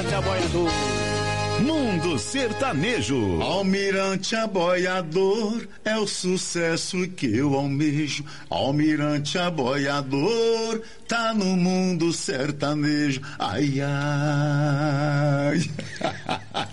Almirante Aboiador. Mundo Sertanejo. Almirante Aboiador é o sucesso que eu almejo. Almirante Aboiador tá no mundo sertanejo. Ai, ai.